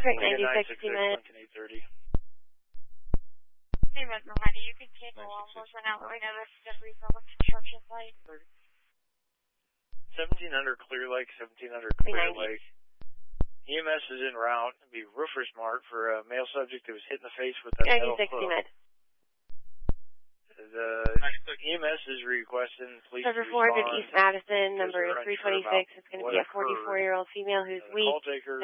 Pacific 96, Met. Lincoln 830. Hey, Red Reminder, you can take a long motion out right now. That's the Republic construction site. 1700 Clear Lake, 1700 Clear Lake. EMS is en route. It'll be roofer's mark for a male subject that was hit in the face with a metal hook. 96, Met. The EMS is requesting police Server 400 East Madison, number 326. It's going to be a 44-year-old female who's weak.